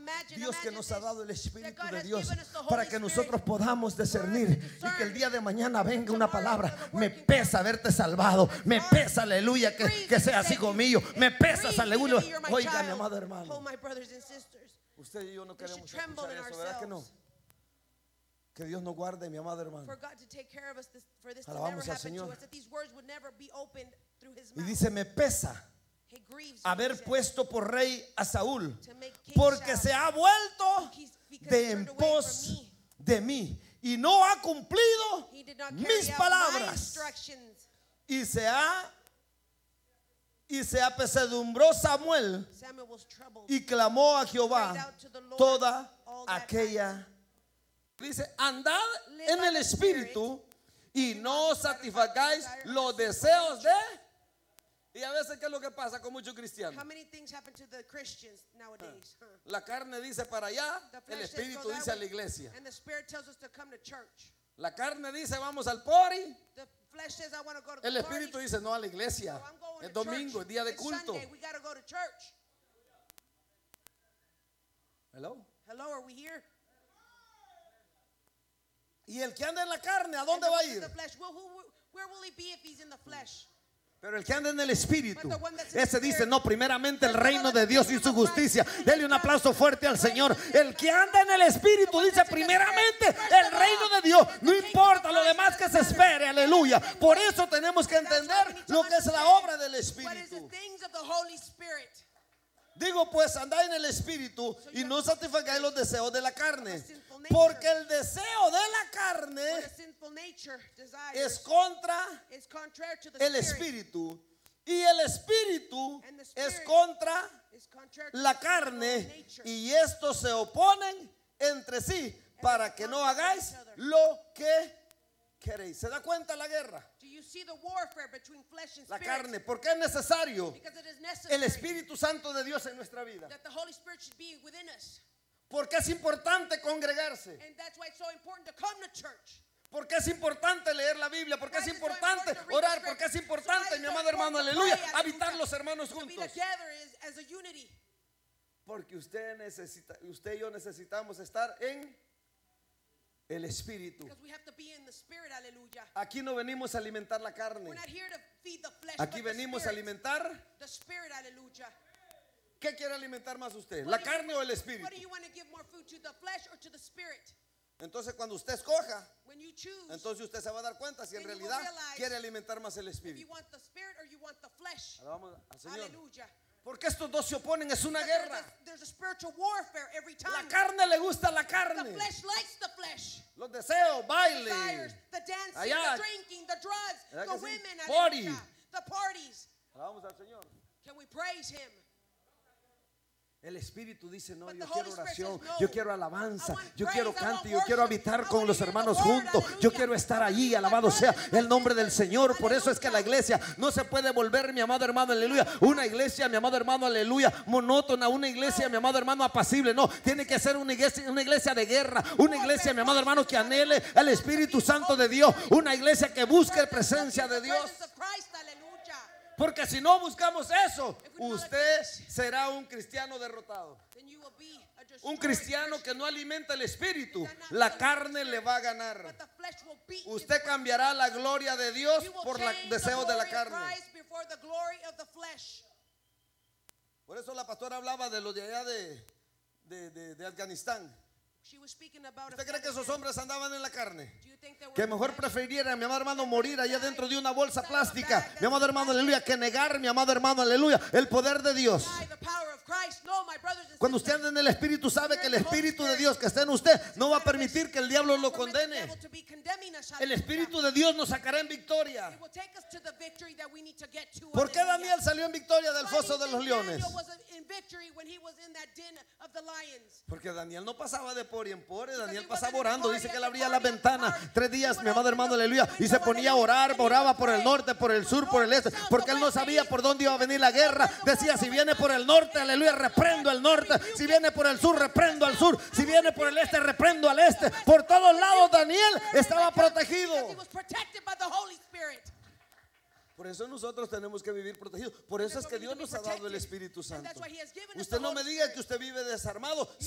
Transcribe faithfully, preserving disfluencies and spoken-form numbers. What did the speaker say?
Dios que nos ha dado el Espíritu de Dios para que nosotros podamos discernir y que el día de mañana venga una palabra. Me pesa haberte salvado, me pesa, aleluya, que, que seas hijo mío, me pesa, aleluya. Oiga, mi amado hermano, usted y yo no queremos escuchar eso, ¿verdad que no? Que Dios nos guarde, mi amado hermano. Alabamos al Señor. Y dice, me pesa haber puesto por rey a Saúl, porque se ha vuelto de en pos de mí y no ha cumplido mis palabras. Y se ha y se apesadumbró Samuel y clamó a Jehová toda aquella. Dice, andad en el Espíritu y no satisfagáis los deseos de. Y a veces, ¿qué es lo que pasa con muchos cristianos? La carne dice para allá, el Espíritu dice a la iglesia. La carne dice vamos al party, el Espíritu dice no, a la iglesia. Es domingo, es día de culto. Hello. Hello, are we here? Y el que anda en la carne, ¿a dónde va a ir? Pero el que anda en el Espíritu, ese dice, no, primeramente el reino de Dios y su justicia. Dele un aplauso fuerte al Señor. El que anda en el Espíritu dice, primeramente el reino de Dios. No importa lo demás que se espere, aleluya. Por eso tenemos que entender lo que es la obra del Espíritu. Digo pues, andad en el Espíritu y no satisfagáis los deseos de la carne, porque el deseo de la carne es contra el Espíritu y el Espíritu es contra la carne, y estos se oponen entre sí para que no hagáis lo que queréis. ¿Se da cuenta la guerra? La carne, porque es necesario el Espíritu Santo de Dios en nuestra vida. Porque es importante congregarse. Porque es importante leer la Biblia. Porque es importante orar. Porque es importante, mi amado hermano, aleluya, habitar los hermanos juntos. Porque usted necesita, usted y yo necesitamos estar en el Espíritu. Aquí no venimos a alimentar la carne. Aquí venimos a alimentar. ¿Qué quiere alimentar más usted? ¿La carne o el Espíritu? Entonces cuando usted escoja, entonces usted se va a dar cuenta si en realidad quiere alimentar más el Espíritu. Alabamos al Señor. Porque estos dos se oponen, es una guerra. La carne le gusta la carne. Los deseos, baile, allá, party. Alabamos al Señor. El Espíritu dice, no, yo quiero oración, yo quiero alabanza, yo quiero canto, yo quiero habitar con los hermanos juntos, yo quiero estar allí, alabado sea el nombre del Señor. Por eso es que la iglesia no se puede volver, mi amado hermano, aleluya, una iglesia, mi amado hermano, aleluya, monótona, una iglesia, mi amado hermano, apacible. No, tiene que ser una iglesia, una iglesia de guerra, una iglesia, mi amado hermano, que anhele el Espíritu Santo de Dios, una iglesia que busque presencia de Dios. Porque si no buscamos eso, usted será un cristiano derrotado. Un cristiano que no alimenta el Espíritu, la carne le va a ganar. Usted cambiará la gloria de Dios por los deseos de la carne. Por eso la pastora hablaba de los de allá de, de, de, de Afganistán. ¿Usted cree que esos hombres andaban en la carne? Que mejor preferieran, mi amado hermano, morir allá dentro de una bolsa plástica, mi amado hermano, aleluya, que negar, mi amado hermano, aleluya, el poder de Dios. Cuando usted anda en el Espíritu, sabe que el Espíritu de Dios que está en usted no va a permitir que el diablo lo condene. El Espíritu de Dios nos sacará en victoria. ¿Por qué Daniel salió en victoria del foso de los leones? Porque Daniel no pasaba de por y en por, Daniel pasaba orando. Dice que él abría la ventana tres días, mi amado hermano, aleluya, y se ponía a orar, oraba por el norte, por el sur, por el este, porque él no sabía por dónde iba a venir la guerra. Decía, si viene por el norte, aleluya, reprendo el norte. Si viene por el sur, reprendo al sur. Si viene por el este, reprendo al este. Por todos lados Daniel estaba protegido. Por eso nosotros tenemos que vivir protegidos. Por eso es que Dios nos ha dado el Espíritu Santo. Usted no me diga que usted vive desarmado.